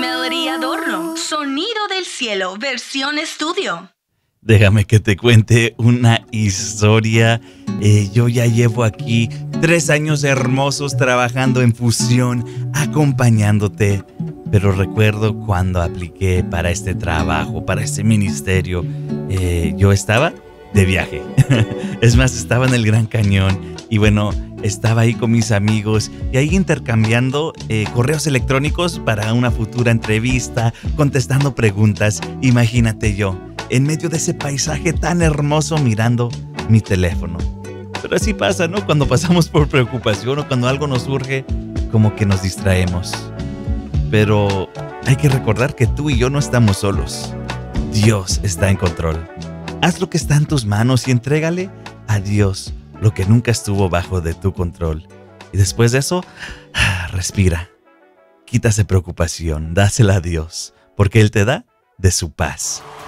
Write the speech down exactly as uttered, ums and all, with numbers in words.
Melody Adorno, Sonido del Cielo, versión estudio. Déjame que te cuente una historia. Eh, yo ya llevo aquí tres años hermosos trabajando en Fusión, acompañándote. Pero recuerdo cuando apliqué para este trabajo, para este ministerio, eh, yo estaba de viaje. Es más, estaba en el Gran Cañón y bueno, estaba ahí con mis amigos y ahí intercambiando eh, correos electrónicos para una futura entrevista, contestando preguntas. Imagínate yo, en medio de ese paisaje tan hermoso mirando mi teléfono. Pero así pasa, ¿no? Cuando pasamos por preocupación o cuando algo nos surge, como que nos distraemos. Pero hay que recordar que tú y yo no estamos solos. Dios está en control. Haz lo que está en tus manos y entrégale a Dios lo que nunca estuvo bajo de tu control. Y después de eso, respira. Quítase preocupación, dásela a Dios, porque Él te da de su paz.